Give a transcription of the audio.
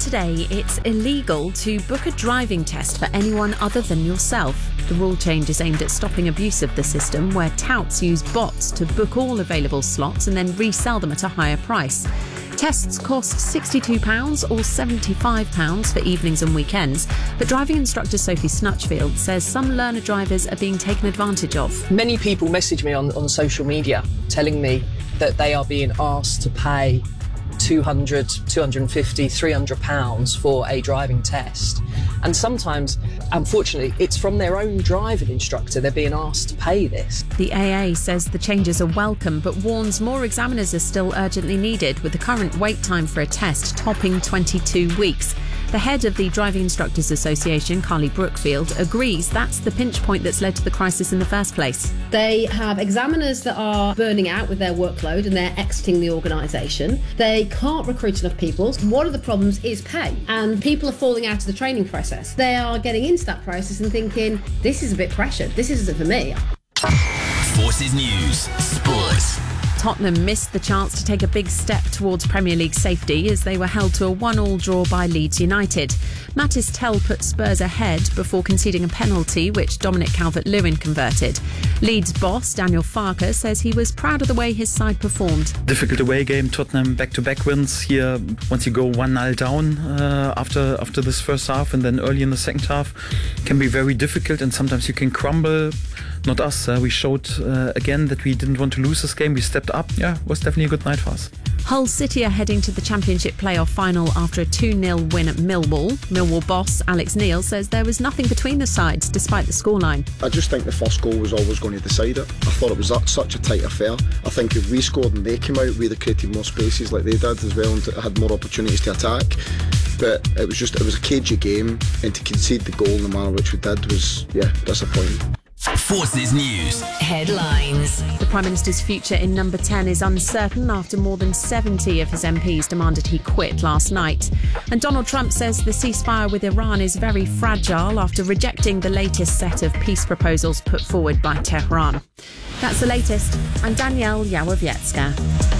today, it's illegal to book a driving test for anyone other than yourself. The rule change is aimed at stopping abuse of the system, where touts use bots to book all available slots and then resell them at a higher price. Tests cost £62 or £75 for evenings and weekends, but driving instructor Sophie Snutchfield says some learner drivers are being taken advantage of. Many people message me on social media telling me that they are being asked to pay £200, £250, £300 for a driving test. And sometimes, unfortunately, it's from their own driving instructor they're being asked to pay this. The AA says the changes are welcome, but warns more examiners are still urgently needed, with the current wait time for a test topping 22 weeks. The head of the Driving Instructors Association, Carly Brookfield, agrees that's the pinch point that's led to the crisis in the first place. They have examiners that are burning out with their workload and they're exiting the organisation. They can't recruit enough people. One of the problems is pay, and people are falling out of the training process. They are getting into that process and thinking, this is a bit pressured, this isn't for me. Forces News Sports. Tottenham missed the chance to take a big step towards Premier League safety as they were held to a 1-1 draw by Leeds United. Matis Tell put Spurs ahead before conceding a penalty which Dominic Calvert-Lewin converted. Leeds boss Daniel Farke says he was proud of the way his side performed. Difficult away game, Tottenham back-to-back wins here. Once you go 1-0 down after this first half and then early in the second half, can be very difficult and sometimes you can crumble. Not us. We showed again that we didn't want to lose this game. We stepped up. Yeah, it was definitely a good night for us. Hull City are heading to the Championship playoff final after a 2-0 win at Millwall. Millwall boss Alex Neil says there was nothing between the sides despite the scoreline. I just think the first goal was always going to decide it. I thought it was such a tight affair. I think if we scored and they came out, we'd have created more spaces like they did as well and had more opportunities to attack. But it was a cagey game, and to concede the goal in the manner which we did was, disappointing. Forces News Headlines. The Prime Minister's future in number 10 is uncertain after more than 70 of his MPs demanded he quit last night. And Donald Trump says the ceasefire with Iran is very fragile after rejecting the latest set of peace proposals put forward by Tehran. That's the latest. I'm Danielle Yawowiecka.